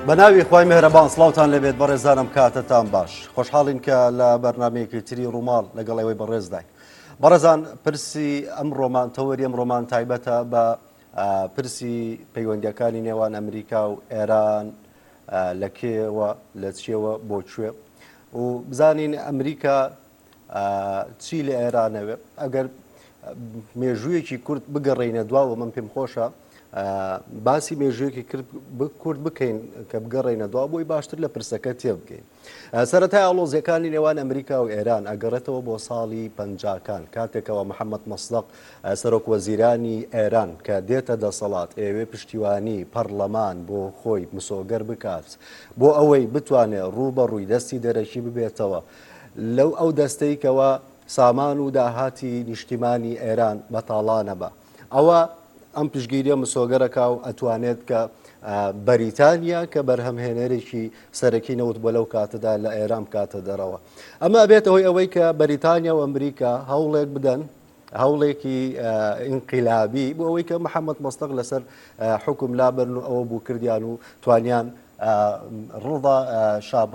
بەناوی خۆی مهرەبان سڵاوتان لەبێت بەڕێزانم کاتتان باش خۆشحاڵین کە لە بەرنامەیەکی تری ڕووماڵ لەگەڵ ئەوەی بەڕێزدای بەڕێزان پرسی ئەمڕۆمان تەوەری ئەمڕۆمان تایبەتە بە پرسی پەیوەندیەکانی نێوان ئەمریکا و ئێران لە کێوە لە چێوە بۆ کوێ و بزانین ئەمریکا چی لە ئێرانەوێ ئەگەر مێژوویەکی کورد بگەڕێنە دواوە من پێم خۆشە باسی مێژوویەکی کورد بکەین کە بگەڕێنە دوا بۆی باشتر لە پرسەکە تێ بگەین. سەرەتای ئاڵۆزیەکانی نێوان ئەمریکا و ئێران ئەگەڕێتەوە بۆ ساڵی پەنجاکان کاتێکەوە محەممەد مەسدەق سەرۆک وەزیرانی ئێران کە دێتە دەسەڵات ئێوێ پشتیوانی پەرلەمان بۆ خۆی مسۆگەر بکات بۆ ئەوەی بتوانێت ڕوبەڕووی دەستی دەرەکی ببێتەوە لەو ئەو دەستەیکەوە سامان و داهاتی نیشتیمانی ئێران بەتاڵانە بە ئەوە ئەم پشگیریە مسۆگەرەکە و ئەتوانێت کە بەریتانیا کە بەرهەمهێنەرێکی سەرەکی نەوت بۆ لەو کاتەدا لە ئێران کاتە دەرەوە ئەمە بێتەوەی ئەوەی کە بەریتانیا و ئەمریکا هەوڵێک بدەن هەوڵێکی ئینقیلابی بۆ ئەوەی کە محەممەد مەستەق لەسەر حکم لابرن و ئەوە بوو کردیان و توانیان ڕڵدا شاب